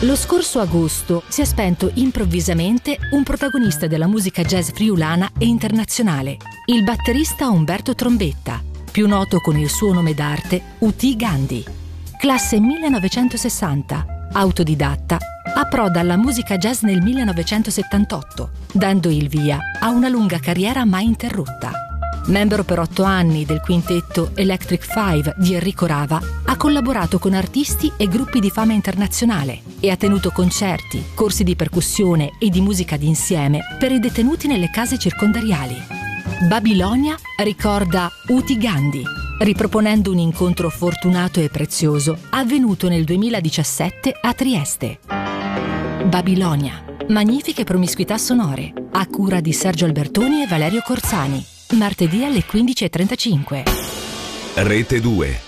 Lo scorso agosto si è spento improvvisamente un protagonista della musica jazz friulana e internazionale, il batterista Umberto Trombetta, più noto con il suo nome d'arte U.T. Gandhi. Classe 1960, autodidatta, approda alla musica jazz nel 1978, dando il via a una lunga carriera mai interrotta. Membro per 8 anni del quintetto Electric Five di Enrico Rava, ha collaborato con artisti e gruppi di fama internazionale e ha tenuto concerti, corsi di percussione e di musica d'insieme per i detenuti nelle case circondariali. Babilonia ricorda U.T. Gandhi, riproponendo un incontro fortunato e prezioso avvenuto nel 2017 a Trieste. Babilonia, magnifiche promiscuità sonore, a cura di Sergio Albertoni e Valerio Corzani. Martedì alle 15:35. Rete 2.